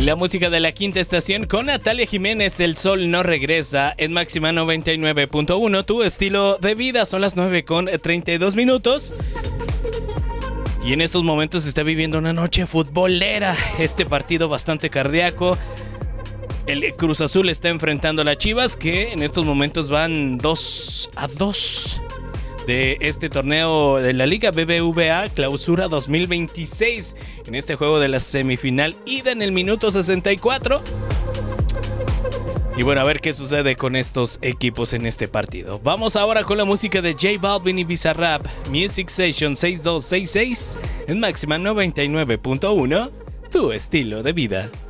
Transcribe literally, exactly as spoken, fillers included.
la música de la quinta estación con Natalia Jiménez, El Sol No Regresa, en Máxima noventa y nueve punto uno, tu estilo de vida. Son las nueve con treinta y dos minutos. Y en estos momentos se está viviendo una noche futbolera. Este partido bastante cardíaco. El Cruz Azul está enfrentando a las Chivas, que en estos momentos van dos a dos de este torneo de la Liga B B V A Clausura dos mil veintiséis. En este juego de la semifinal ida en el minuto sesenta y cuatro. Y bueno, a ver qué sucede con estos equipos en este partido. Vamos ahora con la música de J Balvin y Bizarrap. Music Session seis dos seis seis en Máxima noventa y nueve punto uno, tu estilo de vida.